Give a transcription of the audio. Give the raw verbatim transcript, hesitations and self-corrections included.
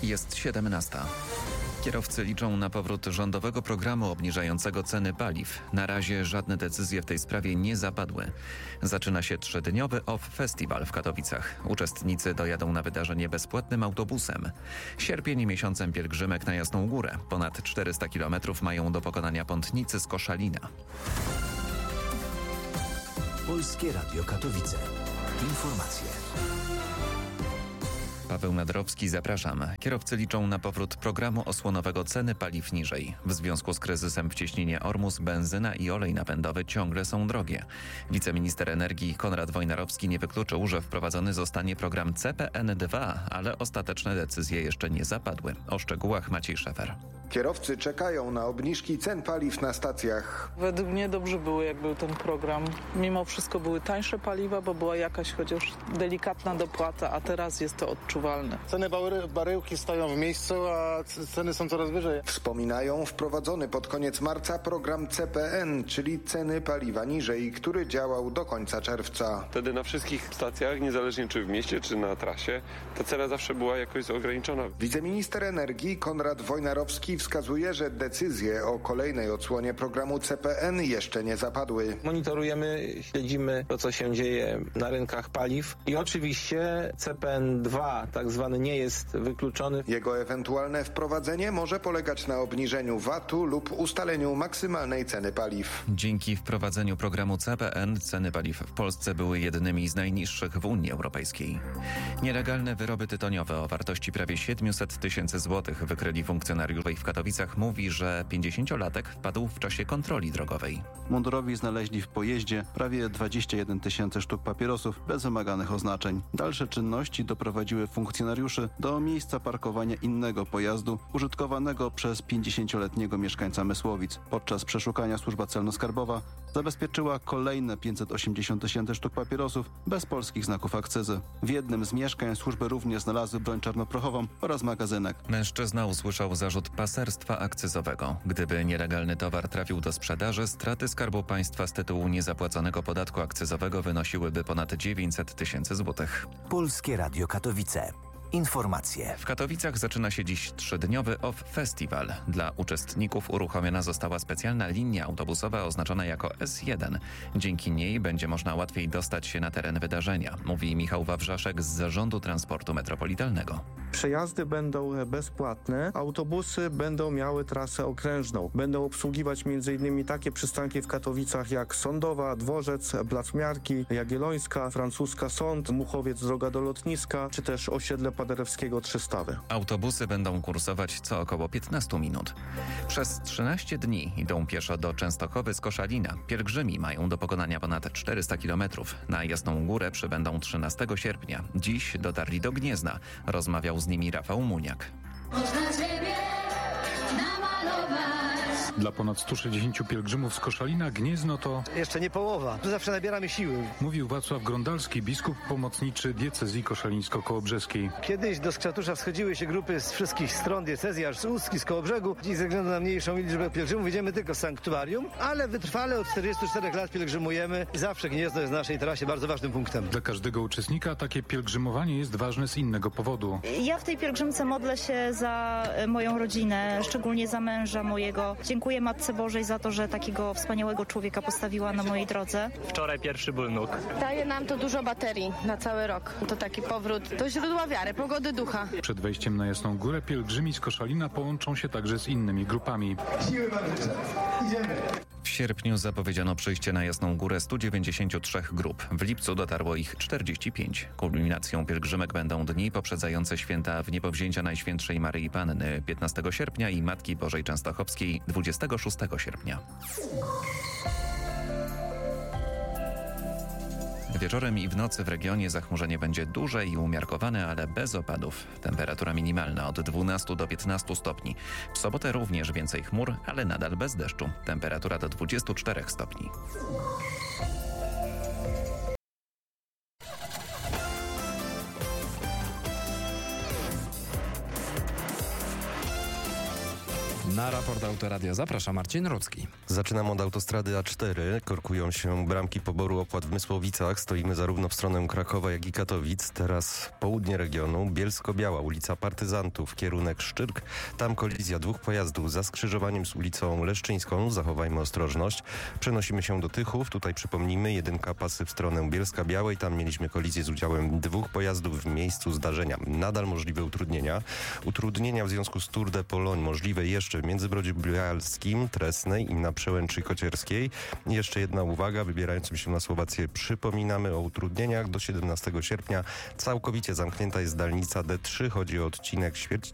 Jest siedemnasta. Kierowcy liczą na powrót rządowego programu obniżającego ceny paliw. Na razie żadne decyzje w tej sprawie nie zapadły. Zaczyna się trzydniowy Off Festival w Katowicach. Uczestnicy dojadą na wydarzenie bezpłatnym autobusem. Sierpień miesiącem pielgrzymek na Jasną Górę. Ponad czterysta kilometrów mają do pokonania pątnicy z Koszalina. Polskie Radio Katowice. Informacje. Paweł Nadrowski, zapraszam. Kierowcy liczą na powrót programu osłonowego ceny paliw niżej. W związku z kryzysem w cieśninie Ormus benzyna i olej napędowy ciągle są drogie. Wiceminister energii Konrad Wojnarowski nie wykluczył, że wprowadzony zostanie program C P N dwa, ale ostateczne decyzje jeszcze nie zapadły. O szczegółach Maciej Szefer. Kierowcy czekają na obniżki cen paliw na stacjach. Według mnie dobrze było, jak był ten program. Mimo wszystko były tańsze paliwa, bo była jakaś chociaż delikatna dopłata, a teraz jest to odczuwalne. Ceny bary, baryłki stoją w miejscu, a ceny są coraz wyżej. Wspominają wprowadzony pod koniec marca program C P N, czyli ceny paliwa niżej, który działał do końca czerwca. Wtedy na wszystkich stacjach, niezależnie czy w mieście, czy na trasie, ta cena zawsze była jakoś ograniczona. Wiceminister energii Konrad Wojnarowski wskazuje, że decyzje o kolejnej odsłonie programu C P N jeszcze nie zapadły. Monitorujemy, śledzimy to, co się dzieje na rynkach paliw i oczywiście C P N dwa tak zwany nie jest wykluczony. Jego ewentualne wprowadzenie może polegać na obniżeniu V A T-u lub ustaleniu maksymalnej ceny paliw. Dzięki wprowadzeniu programu C P N ceny paliw w Polsce były jednymi z najniższych w Unii Europejskiej. Nielegalne wyroby tytoniowe o wartości prawie siedemset tysięcy złotych wykryli funkcjonariusze w Katowicach. Mówi, że pięćdziesięciolatek wpadł w czasie kontroli drogowej. Mundurowi znaleźli w pojeździe prawie dwadzieścia jeden tysięcy sztuk papierosów bez wymaganych oznaczeń. Dalsze czynności doprowadziły funkcjonariuszy do miejsca parkowania innego pojazdu użytkowanego przez pięćdziesięcioletniego mieszkańca Mysłowic. Podczas przeszukania służba celno-skarbowa zabezpieczyła kolejne pięćset osiemdziesiąt tysięcy sztuk papierosów bez polskich znaków akcyzy. W jednym z mieszkań służby również znalazły broń czarnoprochową oraz magazynek. Mężczyzna usłyszał zarzut paserstwa akcyzowego. Gdyby nielegalny towar trafił do sprzedaży, straty Skarbu Państwa z tytułu niezapłaconego podatku akcyzowego wynosiłyby ponad dziewięćset tysięcy złotych. Polskie Radio Katowice. Informacje. W Katowicach zaczyna się dziś trzydniowy Off Festival. Dla uczestników uruchomiona została specjalna linia autobusowa oznaczona jako S jeden. Dzięki niej będzie można łatwiej dostać się na teren wydarzenia, mówi Michał Wawrzaszek z Zarządu Transportu Metropolitalnego. Przejazdy będą bezpłatne, autobusy będą miały trasę okrężną. Będą obsługiwać między innymi takie przystanki w Katowicach jak Sądowa, Dworzec, Plac Miarki, Jagiellońska, Francuska Sąd, Muchowiec droga do lotniska, czy też osiedle Paderewskiego Trzystawy. Autobusy będą kursować co około piętnaście minut. Przez trzynaście dni idą pieszo do Częstochowy z Koszalina. Pielgrzymi mają do pokonania ponad czterysta kilometrów. Na Jasną Górę przybędą trzynastego sierpnia. Dziś dotarli do Gniezna. Rozmawiał z nimi Rafał Muniak. Dla ponad stu sześćdziesięciu pielgrzymów z Koszalina Gniezno to... Jeszcze nie połowa. Tu zawsze nabieramy siły. Mówił Wacław Grondalski, biskup pomocniczy diecezji koszalińsko-kołobrzeskiej. Kiedyś do Skrzatusza schodziły się grupy z wszystkich stron diecezji, aż z Ustki, z Kołobrzegu. Dziś ze względu na mniejszą liczbę pielgrzymów idziemy tylko z sanktuarium, ale wytrwale od czterdziestu czterech lat pielgrzymujemy. Zawsze Gniezno jest w naszej trasie bardzo ważnym punktem. Dla każdego uczestnika takie pielgrzymowanie jest ważne z innego powodu. Ja w tej pielgrzymce modlę się za moją rodzinę, szczególnie za męża mojego. Dziękuję Matce Bożej za to, że takiego wspaniałego człowieka postawiła na mojej drodze. Wczoraj pierwszy ból nóg. Daje nam to dużo baterii na cały rok. To taki powrót do źródła wiary, pogody ducha. Przed wejściem na Jasną Górę pielgrzymi z Koszalina połączą się także z innymi grupami. Siły bardzo. Idziemy. W sierpniu zapowiedziano przyjście na Jasną Górę stu dziewięćdziesięciu trzech grup. W lipcu dotarło ich czterdzieści pięć. Kulminacją pielgrzymek będą dni poprzedzające święta Wniebowzięcia Najświętszej Maryi Panny piętnastego sierpnia i Matki Bożej Częstochowskiej dwudziestego szóstego sierpnia. Wieczorem i w nocy w regionie zachmurzenie będzie duże i umiarkowane, ale bez opadów. Temperatura minimalna od dwunastu do piętnastu stopni. W sobotę również więcej chmur, ale nadal bez deszczu. Temperatura do dwudziestu czterech stopni. Na raport Autoradio zaprasza Marcin Rudzki. Zaczynam od autostrady A cztery. Korkują się bramki poboru opłat w Mysłowicach. Stoimy zarówno w stronę Krakowa, jak i Katowic. Teraz południe regionu. Bielsko-Biała, ulica Partyzantów, kierunek Szczyrk. Tam kolizja dwóch pojazdów za skrzyżowaniem z ulicą Leszczyńską. Zachowajmy ostrożność. Przenosimy się do Tychów. Tutaj przypomnijmy, jedynka pasy w stronę Bielska-Białej. Tam mieliśmy kolizję z udziałem dwóch pojazdów w miejscu zdarzenia. Nadal możliwe utrudnienia. Utrudnienia w związku z Tour de Pologne możliwe jeszcze w Międzybrodziu Bialskim, Tresnej i na Przełęczy Kocierskiej. I jeszcze jedna uwaga, wybierającym się na Słowację przypominamy o utrudnieniach. Do siedemnastego sierpnia całkowicie zamknięta jest dalnica D trzy. Chodzi o odcinek Świerć